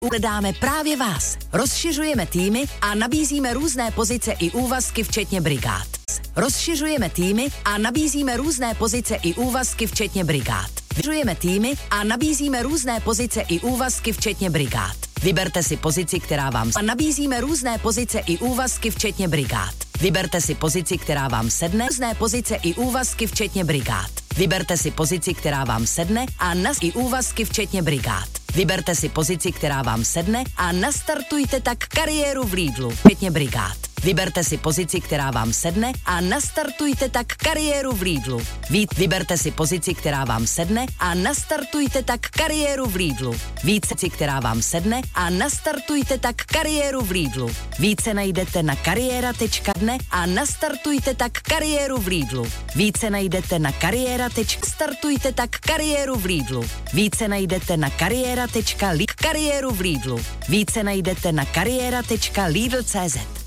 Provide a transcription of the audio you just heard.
Hledáme právě vás. Rozšiřujeme týmy a nabízíme různé pozice i úvazky, včetně brigád. Rozšiřujeme týmy a nabízíme různé pozice i úvazky, včetně brigád. Rozšiřujeme týmy a nabízíme různé pozice i úvazky, včetně brigád. Vyberte si pozici, která vám a nabízíme různé pozice i úvazky, včetně brigád. Vyberte si pozici, která vám sedne, různé pozice i úvazky, včetně brigád. Vyberte si pozici, která vám sedne a i úvazky, včetně brigád. Vyberte si pozici, která vám sedne a nastartujte tak kariéru v Lidlu, včetně brigád. Vyberte si pozici, která vám sedne a nastartujte tak kariéru v Lidlu. Vyberte si pozici, která vám sedne a nastartujte tak kariéru v Lidlu. Více, která vám sedne a nastartujte tak kariéru v Lidlu. Více najdete na kariéra.dne a nastartujte tak kariéru v Lidlu. Více najdete na kariéra.startujte tak kariéru v Lidlu. Více najdete na kariéru v Lidlu. Více najdete na kariéra.lidl.cz.